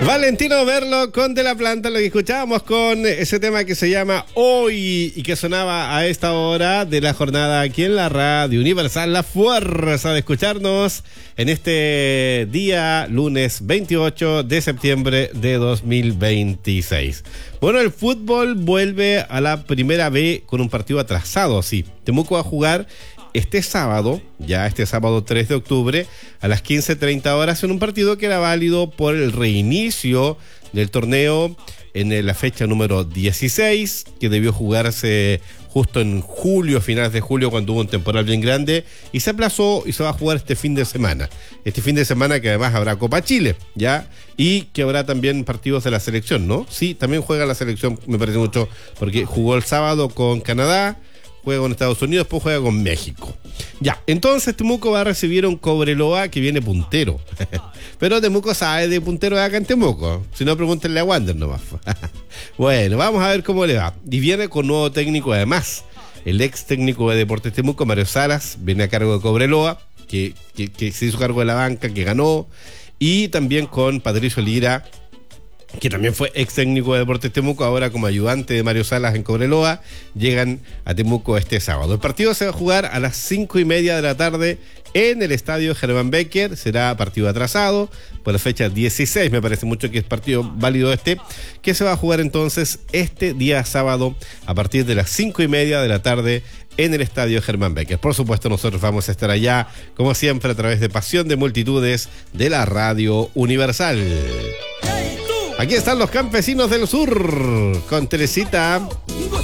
Valentino Verlo con De La Planta, lo que escuchábamos con ese tema que se llama Hoy y que sonaba a esta hora de la jornada aquí en la Radio Universal. La fuerza de escucharnos en este día lunes 28 de septiembre de 2026. Bueno, el fútbol vuelve a la primera B con un partido atrasado, sí. Temuco va a jugar este sábado 3 de octubre, a las 15:30 horas, en un partido que era válido por el reinicio del torneo en la fecha número 16, que debió jugarse justo en julio, finales de julio, cuando hubo un temporal bien grande, y se aplazó y se va a jugar este fin de semana. Este fin de semana que además habrá Copa Chile, ¿ya? Y que habrá también partidos de la selección, ¿no? Sí, también juega la selección, me parece mucho, porque jugó el sábado con Canadá, juega con Estados Unidos, después juega con México. Ya, entonces Temuco va a recibir a un Cobreloa que viene puntero. Pero Temuco sabe de puntero de acá en Temuco. Si no, pregúntenle a Wander nomás. Bueno, vamos a ver cómo le va. Y viene con nuevo técnico además. El ex técnico de Deportes Temuco, Mario Salas, viene a cargo de Cobreloa, que se hizo cargo de la banca, que ganó. Y también con Patricio Lira, que también fue ex técnico de Deportes Temuco, ahora como ayudante de Mario Salas en Cobreloa. Llegan a Temuco este sábado. El partido se va a jugar a las 5:30 de la tarde en el estadio Germán Becker. Será partido atrasado por la fecha 16, me parece mucho que es partido válido que se va a jugar entonces este día sábado a partir de las 5:30 de la tarde en el estadio Germán Becker. Por supuesto, nosotros vamos a estar allá, como siempre, a través de Pasión de Multitudes de la Radio Universal. Aquí están los campesinos del sur con Teresita.